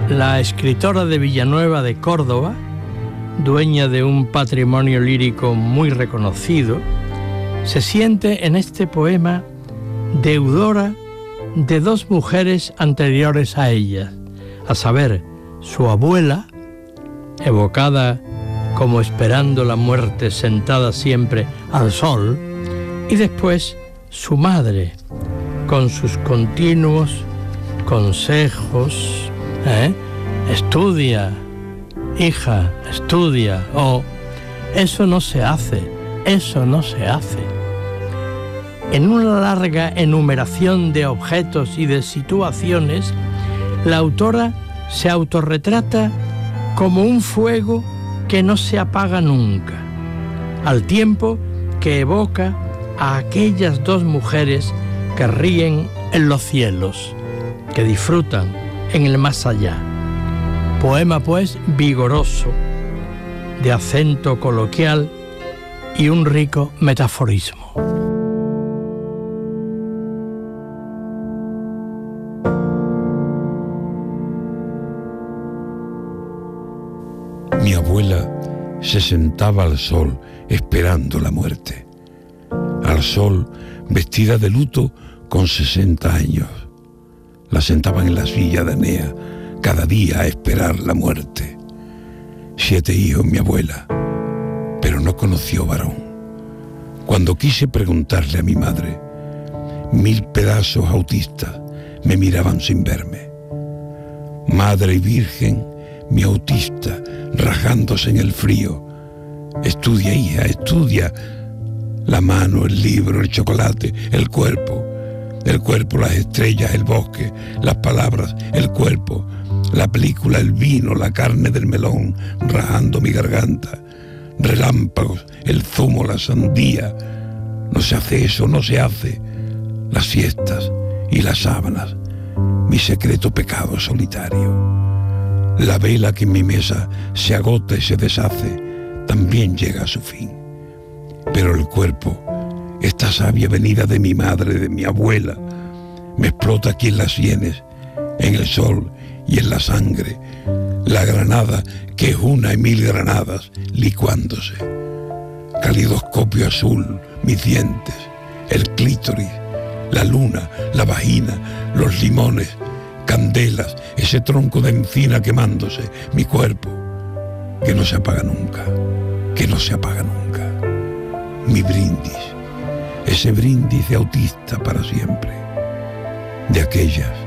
La escritora de Villanueva de Córdoba, dueña de un patrimonio lírico muy reconocido, se siente en este poema deudora de dos mujeres anteriores a ella, a saber, su abuela, evocada como esperando la muerte sentada siempre al sol, y después su madre, con sus continuos consejos, estudia, hija, estudia, o eso no se hace, eso no se hace. En una larga enumeración de objetos y de situaciones, la autora se autorretrata como un fuego que no se apaga nunca, al tiempo que evoca a aquellas dos mujeres que ríen en los cielos, que disfrutan en el más allá. Poema, pues, vigoroso, de acento coloquial y un rico metaforismo. Mi abuela se sentaba al sol esperando la muerte. Al sol, vestida de luto con 60 años. La sentaban en la silla de Enea cada día a esperar la muerte. 7 hijos mi abuela, pero no conoció varón. Cuando quise preguntarle a mi madre, 1000 pedazos autistas me miraban sin verme. Madre y virgen, mi autista, rajándose en el frío. Estudia, hija, estudia. La mano, el libro, el chocolate, el cuerpo, las estrellas, el bosque, las palabras, el cuerpo, la película, el vino, la carne del melón, rajando mi garganta, relámpagos, el zumo, la sandía. No se hace eso, no se hace. Las fiestas y las sábanas, mi secreto pecado solitario. La vela que en mi mesa se agota y se deshace, también llega a su fin. Pero el cuerpo, esta savia venida de mi madre, de mi abuela, me explota aquí en las sienes, en el sol y en la sangre, la granada que es una y 1000 granadas licuándose. Calidoscopio azul, mis dientes, el clítoris, la luna, la vagina, los limones, candelas, ese tronco de encina quemándose, mi cuerpo, que no se apaga nunca, que no se apaga nunca. Mi brindis, ese brindis de autista para siempre, de aquellas